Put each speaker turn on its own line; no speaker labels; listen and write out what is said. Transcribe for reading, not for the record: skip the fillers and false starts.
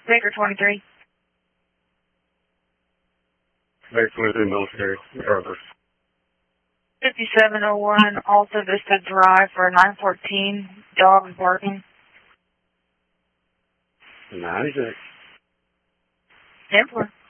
Baker 23.
Baker 23 military, MacArthur.
5701 Alta Vista Drive for 914. Dog barking.
96.
10-4.